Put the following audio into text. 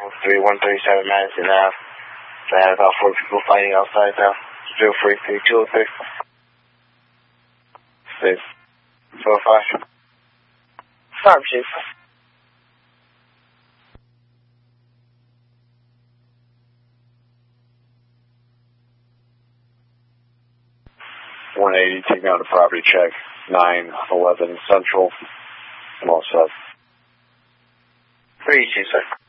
137 Madison Ave. I had about 4 people fighting outside now. Feel free, 3203. 645. Farm Chief. .180, take me on a property check. 911 Central. I'm all set. 32, sir.